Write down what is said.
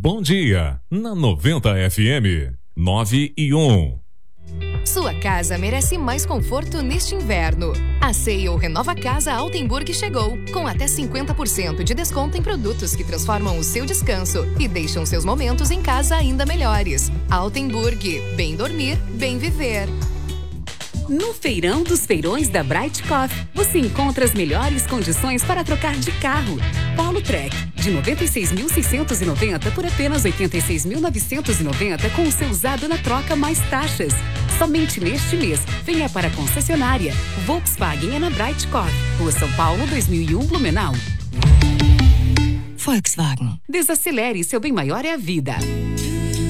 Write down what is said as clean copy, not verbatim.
Bom dia, na 90 FM, 9 e 1. Sua casa merece mais conforto neste inverno. A Sale Renova Casa Altenburg chegou, com até 50% de desconto em produtos que transformam o seu descanso e deixam seus momentos em casa ainda melhores. Altenburg, bem dormir, bem viver. No Feirão dos Feirões da Bright Coffee, você encontra as melhores condições para trocar de carro. Polo Trek, de 96.690 por apenas 86.990 com o seu usado na troca mais taxas. Somente neste mês, venha para a concessionária. Volkswagen é na Bright Coffee, Rua São Paulo, 2001, Blumenau. Volkswagen. Desacelere, seu bem maior é a vida.